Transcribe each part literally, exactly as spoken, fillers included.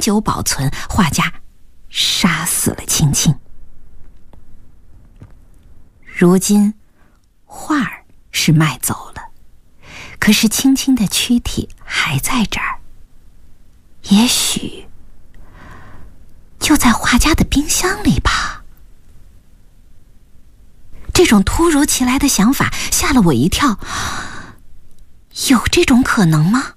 久保存，画家杀死了青青。如今画儿是卖走了，可是青青的躯体还在这儿，也许就在画家的冰箱里吧。这种突如其来的想法吓了我一跳，有这种可能吗？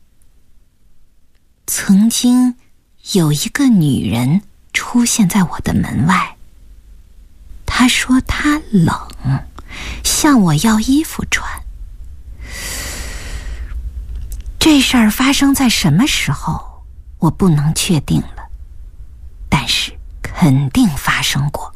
曾经有一个女人出现在我的门外，她说她冷，向我要衣服穿。这事儿发生在什么时候，我不能确定了，但是肯定发生过。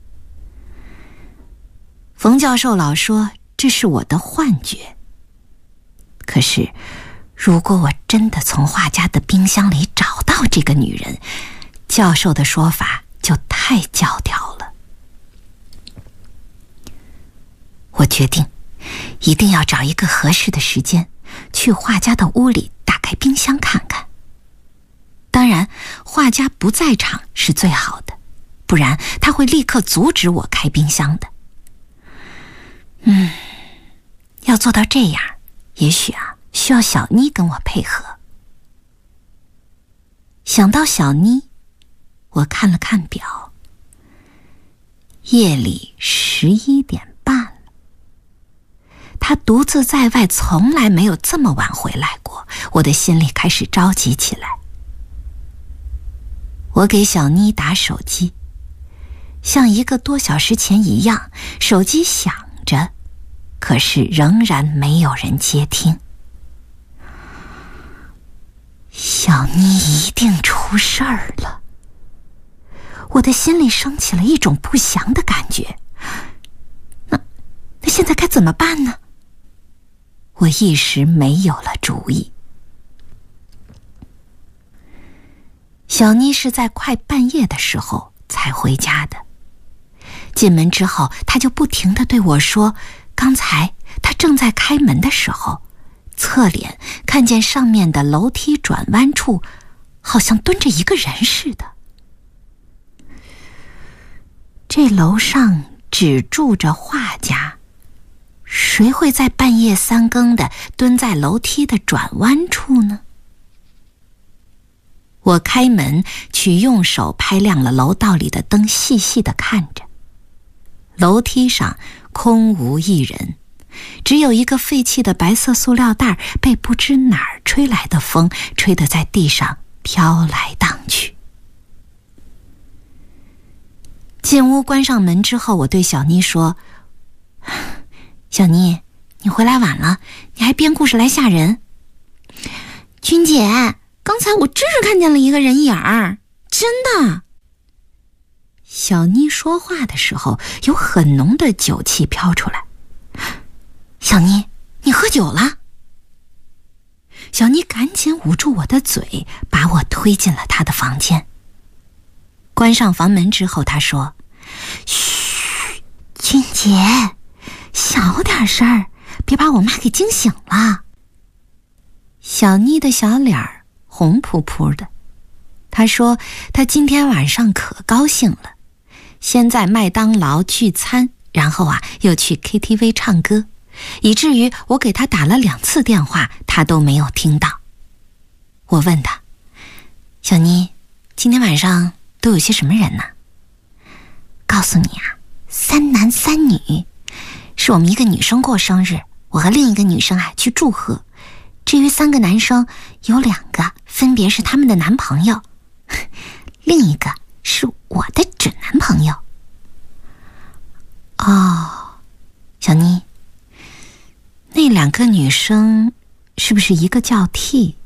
冯教授老说这是我的幻觉，可是如果我真的从画家的冰箱里找到这个女人，教授的说法就太教条了。我决定一定要找一个合适的时间，去画家的屋里打开冰箱看看。当然，画家不在场是最好的，不然他会立刻阻止我开冰箱的。嗯，要做到这样，也许啊，需要小妮跟我配合。想到小妮，我看了看表，夜里十一点半了。她独自在外，从来没有这么晚回来过，我的心里开始着急起来。我给小妮打手机，像一个多小时前一样，手机响着，可是仍然没有人接听。小妮一定出事儿了，我的心里升起了一种不祥的感觉。那那现在该怎么办呢？我一时没有了主意。小妮是在快半夜的时候才回家的。进门之后，她就不停地对我说，刚才她正在开门的时候，侧脸看见上面的楼梯转弯处好像蹲着一个人似的。这楼上只住着画家，谁会在半夜三更的蹲在楼梯的转弯处呢？我开门去用手拍亮了楼道里的灯，细细地看着。楼梯上空无一人，只有一个废弃的白色塑料袋被不知哪儿吹来的风吹得在地上飘来荡去。进屋关上门之后，我对小妮说，小妮，你回来晚了，你还编故事来吓人。君姐，刚才我真是看见了一个人影儿，真的。小妮说话的时候，有很浓的酒气飘出来。小妮，你喝酒了？小妮赶紧捂住我的嘴，把我推进了她的房间。关上房门之后，她说，嘘，君姐，小点声儿，别把我妈给惊醒了。小妮的小脸儿红扑扑的，她说她今天晚上可高兴了，先在麦当劳聚餐，然后啊又去 K T V 唱歌，以至于我给她打了两次电话，她都没有听到。我问她，小妮，今天晚上都有些什么人呢？告诉你啊，三男三女，是我们一个女生过生日，我和另一个女生啊去祝贺。至于三个男生，有两个分别是他们的男朋友，另一个是我的准男朋友。哦，小妮，那两个女生是不是一个叫 T，